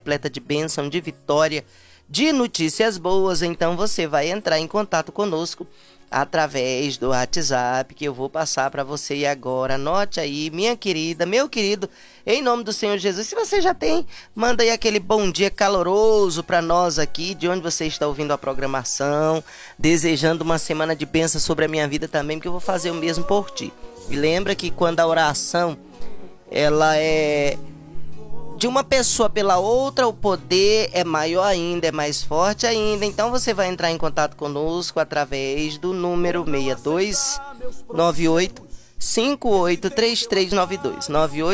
repleta de bênção, de vitória, de notícias boas. Então você vai entrar em contato conosco através do WhatsApp que eu vou passar para você. E agora anote aí, minha querida, meu querido, em nome do Senhor Jesus. Se você já tem, manda aí aquele bom dia caloroso para nós aqui, de onde você está ouvindo a programação, desejando uma semana de bênção sobre a minha vida também, porque eu vou fazer o mesmo por ti. E lembra que quando a oração ela é de uma pessoa pela outra, o poder é maior ainda, é mais forte ainda. Então você vai entrar em contato conosco através do número 6298 583392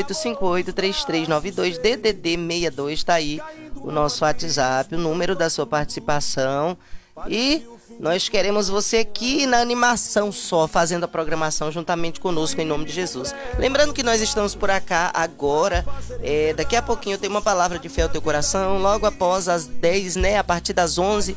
98583392 DDD 62, tá aí o nosso WhatsApp, o número da sua participação. E nós queremos você aqui na animação só, fazendo a programação juntamente conosco, em nome de Jesus. Lembrando que nós estamos por acá agora, daqui a pouquinho eu tenho uma palavra de fé ao teu coração, logo após as 10, né, a partir das 11,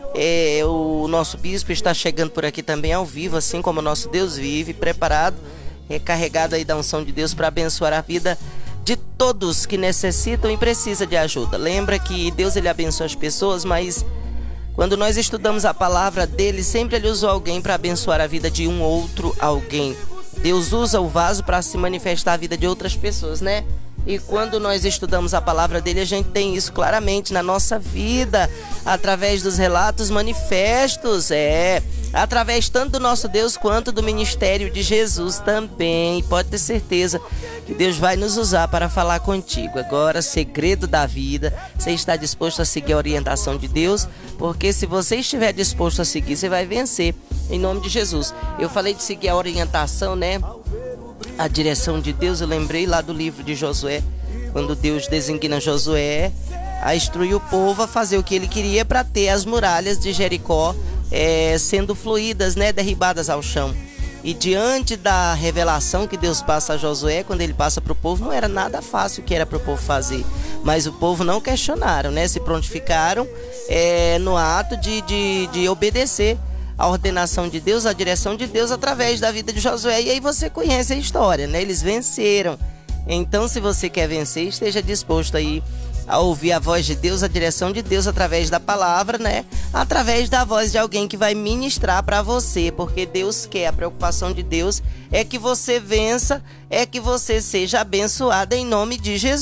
o nosso bispo está chegando por aqui também ao vivo, assim como o nosso Deus vive, preparado, recarregado aí da unção de Deus para abençoar a vida de todos que necessitam e precisam de ajuda. Lembra que Deus ele abençoa as pessoas, mas quando nós estudamos a palavra dele, sempre ele usou alguém para abençoar a vida de um outro alguém. Deus usa o vaso para se manifestar a vida de outras pessoas, né? E quando nós estudamos a palavra dele, a gente tem isso claramente na nossa vida, através dos relatos manifestos, através tanto do nosso Deus quanto do ministério de Jesus também. Pode ter certeza que Deus vai nos usar para falar contigo. Agora, segredo da vida, você está disposto a seguir a orientação de Deus? Porque se você estiver disposto a seguir, você vai vencer, em nome de Jesus. Eu falei de seguir a orientação, né? A direção de Deus. Eu lembrei lá do livro de Josué, quando Deus designa Josué a instruir o povo a fazer o que ele queria para ter as muralhas de Jericó sendo fluídas, né, derribadas ao chão. E diante da revelação que Deus passa a Josué, quando ele passa para o povo, não era nada fácil o que era para o povo fazer. Mas o povo não questionaram, né, se prontificaram no ato de obedecer a ordenação de Deus, a direção de Deus através da vida de Josué. E aí você conhece a história, né? Eles venceram. Então, se você quer vencer, esteja disposto aí a ouvir a voz de Deus, a direção de Deus através da palavra, né? Através da voz de alguém que vai ministrar para você, porque Deus quer, a preocupação de Deus é que você vença, é que você seja abençoado em nome de Jesus.